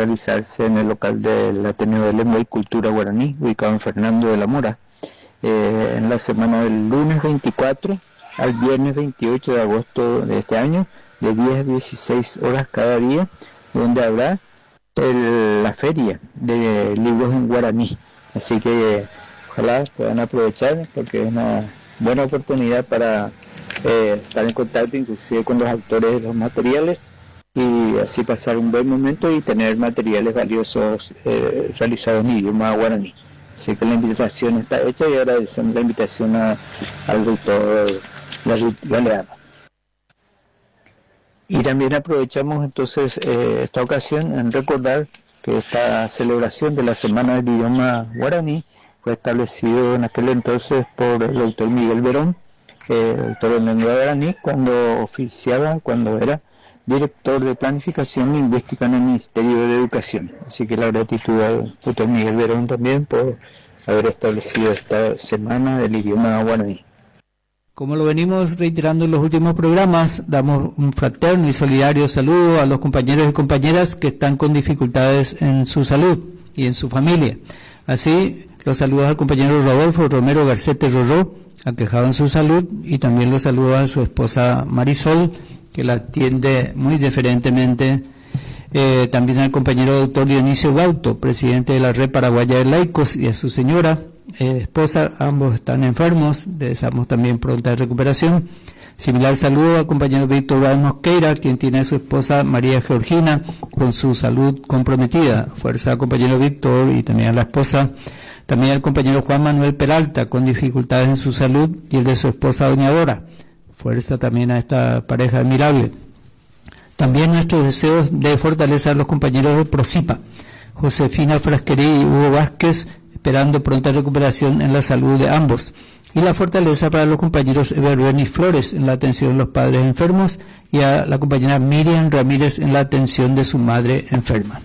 realizarse en el local del Ateneo de Lengua y Cultura Guaraní, ubicado en Fernando de la Mora, en la semana del lunes 24 al viernes 28 de agosto de este año, de 10 a 16 horas cada día, donde habrá la feria de libros en guaraní. Así que ojalá puedan aprovechar, porque es una buena oportunidad para estar en contacto inclusive con los autores de los materiales, y así pasar un buen momento y tener materiales valiosos realizados en idioma guaraní. Así que la invitación está hecha, y agradecemos la invitación al doctor Galeano. Y también aprovechamos entonces esta ocasión en recordar que esta celebración de la Semana del Idioma Guaraní fue establecido en aquel entonces por el doctor Miguel Verón, doctor en lengua guaraní, cuando era director de Planificación Lingüística en el Ministerio de Educación. Así que la gratitud al doctor Miguel Verón también por haber establecido esta Semana del Idioma Guaraní. Como lo venimos reiterando en los últimos programas, damos un fraterno y solidario saludo a los compañeros y compañeras que están con dificultades en su salud y en su familia. Así, los saludos al compañero Rodolfo Romero Garcete Rorró, aquejado en su salud, y también los saludos a su esposa Marisol, que la atiende muy deferentemente. También al compañero doctor Dionisio Gauto, presidente de la Red Paraguaya de Laicos, y a su señora esposa, ambos están enfermos, deseamos también pronta recuperación. Similar saludo al compañero Víctor Báez Mosqueira, quien tiene a su esposa María Georgina con su salud comprometida. Fuerza al compañero Víctor y también a la esposa. También al compañero Juan Manuel Peralta, con dificultades en su salud, y el de su esposa Doña Dora. Fuerza también a esta pareja admirable. También nuestros deseos de fortalecer a los compañeros de Procipa, Josefina Frasquerí y Hugo Vázquez, esperando pronta recuperación en la salud de ambos. Y la fortaleza para los compañeros Everberni Flores en la atención de los padres enfermos, y a la compañera Miriam Ramírez en la atención de su madre enferma.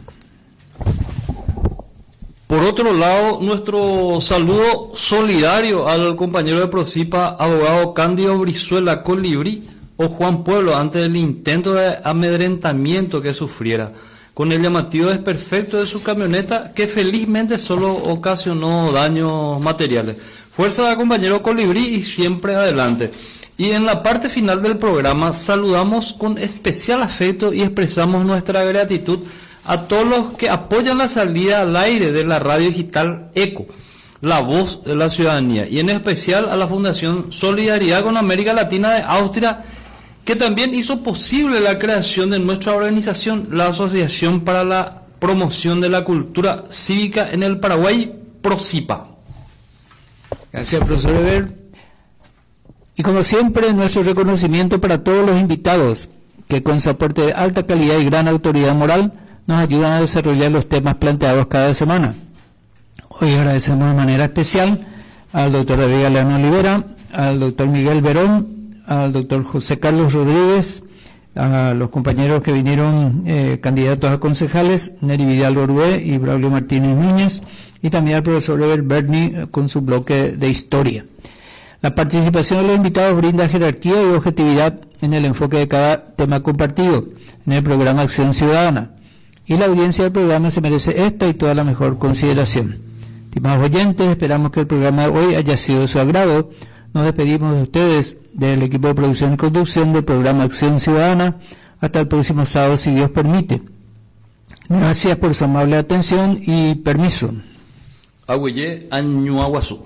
Por otro lado, nuestro saludo solidario al compañero de Procipa, abogado Cándido Brizuela Colibrí, o Juan Pueblo, ante el intento de amedrentamiento que sufriera con el llamativo desperfecto de su camioneta, que felizmente solo ocasionó daños materiales. Fuerza al compañero Colibrí y siempre adelante. Y en la parte final del programa saludamos con especial afecto y expresamos nuestra gratitud a todos los que apoyan la salida al aire de la radio digital ECO, la voz de la ciudadanía, y en especial a la Fundación Solidaridad con América Latina de Austria, que también hizo posible la creación de nuestra organización, la Asociación para la Promoción de la Cultura Cívica en el Paraguay, Procipa. Gracias, profesor Eber. Y como siempre, nuestro reconocimiento para todos los invitados que con su aporte de alta calidad y gran autoridad moral nos ayudan a desarrollar los temas planteados cada semana. Hoy agradecemos de manera especial al doctor David Galeano Olivera, al doctor Miguel Verón, al doctor José Carlos Rodríguez, a los compañeros que vinieron candidatos a concejales, Neri Vidal Orué y Braulio Martínez Núñez, y también al profesor Eber Berni con su bloque de historia. La participación de los invitados brinda jerarquía y objetividad en el enfoque de cada tema compartido en el programa Acción Ciudadana, y la audiencia del programa se merece esta y toda la mejor consideración. Estimados oyentes, esperamos que el programa de hoy haya sido de su agrado. Nos despedimos de ustedes, del equipo de producción y conducción del programa Acción Ciudadana, hasta el próximo sábado, si Dios permite. Gracias por su amable atención y permiso. Agüeye Añuaguazú.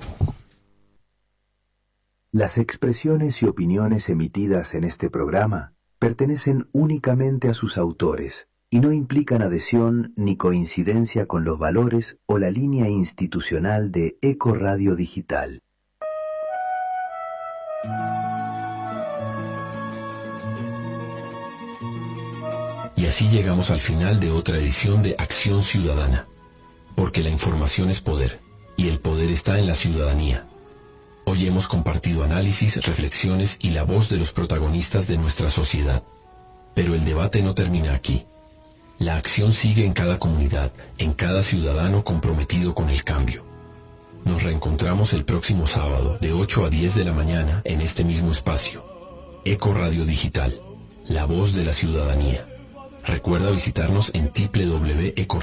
Las expresiones y opiniones emitidas en este programa pertenecen únicamente a sus autores y no implican adhesión ni coincidencia con los valores o la línea institucional de Eco Radio Digital. Y así llegamos al final de otra edición de Acción Ciudadana, porque la información es poder, y el poder está en la ciudadanía. Hoy hemos compartido análisis, reflexiones y la voz de los protagonistas de nuestra sociedad. Pero el debate no termina aquí. La acción sigue en cada comunidad, en cada ciudadano comprometido con el cambio. Nos reencontramos el próximo sábado de 8 a 10 de la mañana en este mismo espacio. Eco Radio Digital, la voz de la ciudadanía. Recuerda visitarnos en www.eco